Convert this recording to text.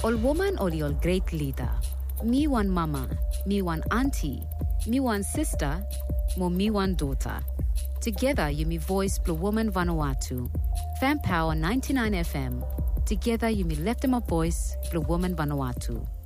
All woman or your great leader. Me one mama, me one auntie, me one sister, mo me one daughter. Together you me voice Blue Woman Vanuatu. Fan Power 99 FM. Together you me left my voice Blue Woman Vanuatu.